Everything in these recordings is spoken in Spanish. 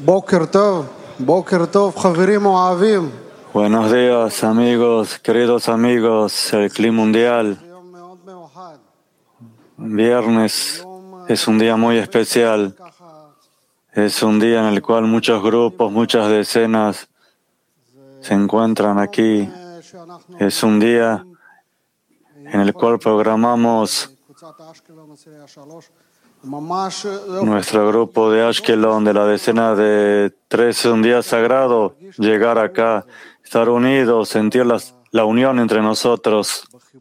Boker Tov, Javerim Oavim. Buenos días, amigos, queridos amigos, el clima mundial. Viernes es un día muy especial. Es un día en el cual muchos grupos, muchas decenas se encuentran aquí. Es un día en el cual programamos nuestro grupo de Ashkelon, de la decena de 3, un día sagrado, llegar acá, estar unidos, sentir la unión entre nosotros.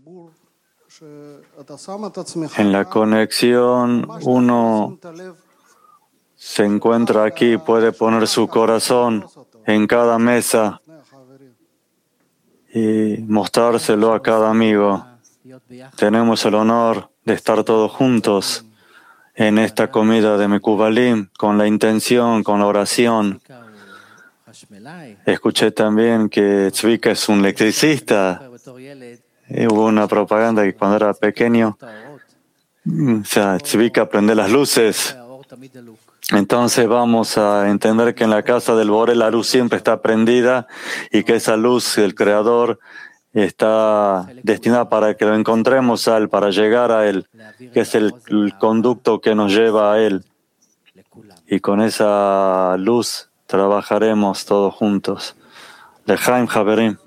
En la conexión, uno se encuentra aquí, puede poner su corazón en cada mesa y mostrárselo a cada amigo. Tenemos el honor de estar todos juntos en esta comida de Mekubalim, con la intención, con la oración. Escuché también que Tzvika es un electricista. Hubo una propaganda que cuando era pequeño, Tzvika prende las luces. Entonces vamos a entender que en la casa del Boré la luz siempre está prendida y que esa luz del Creador está destinada para que lo encontremos a Él, para llegar a Él, que es el conducto que nos lleva a Él. Y con esa luz trabajaremos todos juntos. Lechaim Javerim.